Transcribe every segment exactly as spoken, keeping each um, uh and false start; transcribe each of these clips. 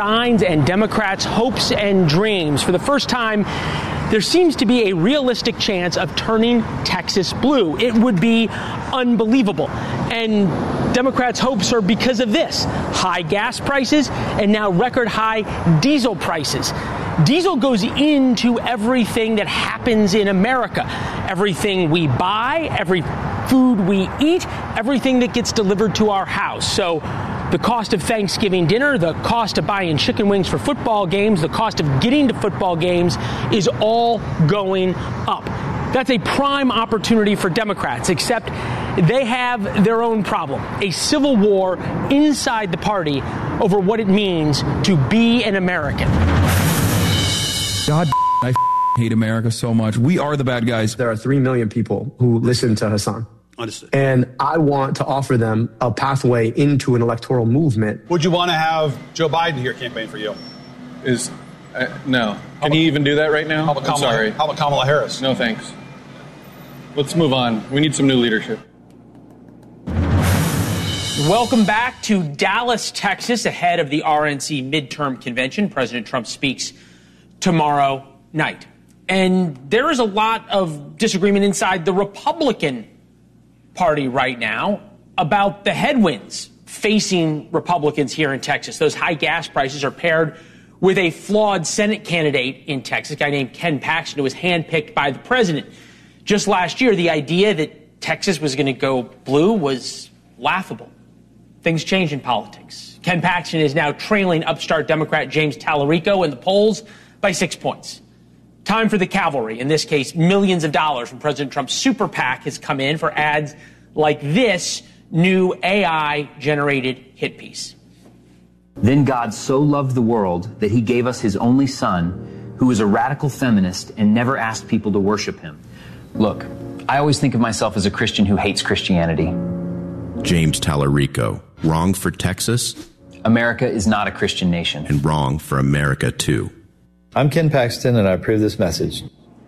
signs and Democrats' hopes and dreams. For the first time, there seems to be a realistic chance of turning Texas blue. It would be unbelievable. And Democrats' hopes are because of this: high gas prices and now record high diesel prices. Diesel goes into everything that happens in America. Everything we buy, every food we eat, everything that gets delivered to our house. So the cost of Thanksgiving dinner, the cost of buying chicken wings for football games, the cost of getting to football games is all going up. That's a prime opportunity for Democrats, except they have their own problem, a civil war inside the party over what it means to be an American. God, I hate America so much. We are the bad guys. There are three million people who listen to Hassan. Understood. And I want to offer them a pathway into an electoral movement. Would you want to have Joe Biden here campaign for you? Is uh, no. Can he even do that right now? How about Kamala, I'm sorry. How about Kamala Harris? No, thanks. Let's move on. We need some new leadership. Welcome back to Dallas, Texas, ahead of the R N C midterm convention. President Trump speaks tomorrow night. And there is a lot of disagreement inside the Republican Party right now about the headwinds facing Republicans here in Texas. Those high gas prices are paired with a flawed Senate candidate in Texas, a guy named Ken Paxton, who was handpicked by the president. Just last year, the idea that Texas was going to go blue was laughable. Things change in politics. Ken Paxton is now trailing upstart Democrat James Tallarico in the polls by six points. Time for the cavalry. In this case, millions of dollars from President Trump's super PAC has come in for ads like this new A I-generated hit piece. Then God so loved the world that he gave us his only son, who was a radical feminist and never asked people to worship him. Look, I always think of myself as a Christian who hates Christianity. James Tallarico, wrong for Texas? America is not a Christian nation. And wrong for America, too. I'm Ken Paxton, and I approve this message.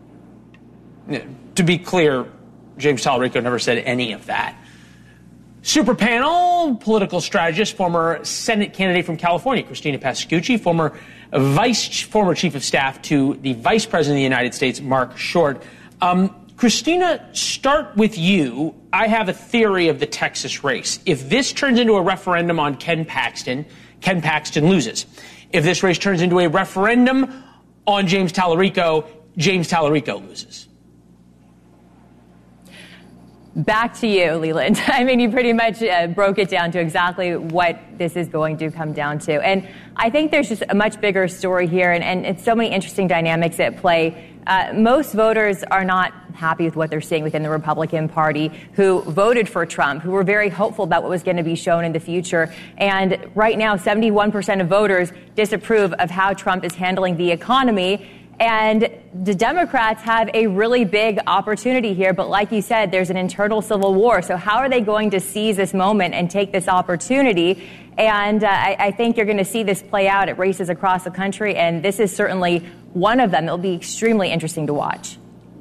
To be clear, James Tallarico never said any of that. Super panel, political strategist, former Senate candidate from California, Christina Pascucci, former vice, former chief of staff to the Vice President of the United States, Mark Short. Um, Christina, start with you. I have a theory of the Texas race. If this turns into a referendum on Ken Paxton, Ken Paxton loses. If this race turns into a referendum on James Tallarico, James Tallarico loses. Back to you, Leland. I mean, you pretty much uh, broke it down to exactly what this is going to come down to. And I think there's just a much bigger story here, and, and it's so many interesting dynamics at play. Uh, most voters are not happy with what they're seeing within the Republican Party, who voted for Trump, who were very hopeful about what was going to be shown in the future. And right now, seventy-one percent of voters disapprove of how Trump is handling the economy. And the Democrats have a really big opportunity here. But like you said, there's an internal civil war. So how are they going to seize this moment and take this opportunity? And uh, I, I think you're going to see this play out at races across the country. And this is certainly one of them. It'll be extremely interesting to watch.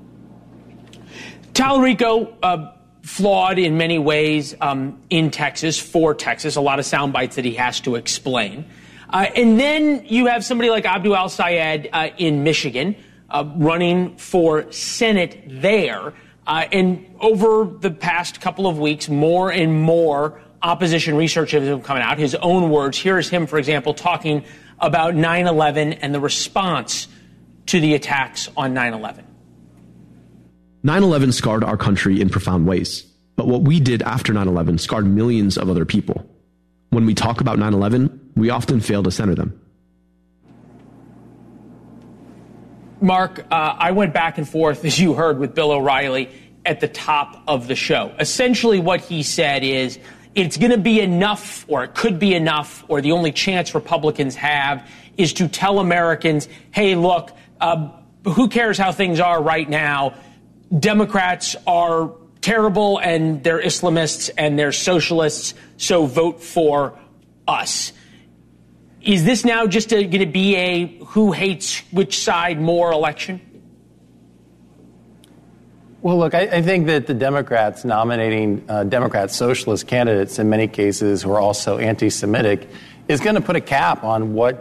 Tallarico, uh, flawed in many ways um, in Texas, for Texas, a lot of sound bites that he has to explain. Uh, and then you have somebody like Abdul al-Sayed uh, in Michigan uh, running for Senate there. Uh, and over the past couple of weeks, more and more opposition research has been coming out. His own words. Here is him, for example, talking about nine eleven and the response to the attacks on nine eleven. nine eleven scarred our country in profound ways. But what we did after nine eleven scarred millions of other people. When we talk about nine eleven, we often fail to center them. Mark, uh, I went back and forth, as you heard, with Bill O'Reilly at the top of the show. Essentially what he said is it's going to be enough, or it could be enough, or the only chance Republicans have is to tell Americans, hey, look, uh, who cares how things are right now? Democrats are terrible, and they're Islamists, and they're socialists, so vote for us. Is this now just going to be a who hates which side more election? Well, look, I, I think that the Democrats nominating uh, Democrat socialist candidates in many cases who are also anti-Semitic is going to put a cap on what